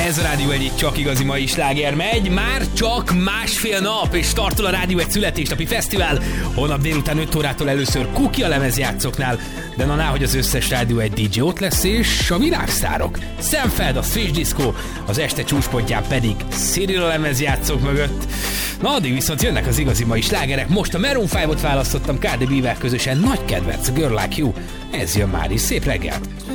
Ez a Rádió Egy csak igazi mai sláger megy, már csak másfél nap, és startol a Rádió Egy születésnapi fesztivál. Holnap délután 5 órától először Kuki a lemezjátszóknál, de na hogy az összes Rádió Egy DJ ott lesz, és a világsztárok. Sam Feld, a Switch Disco, az este csúcspontján pedig Cyril a lemezjátszók mögött. Na addig viszont jönnek az igazi mai slágerek. Most a Maroon 5-ot választottam Cardi B-vel közösen, nagy kedvenc, Girl Like You. Ez jön már is, szép reggelt!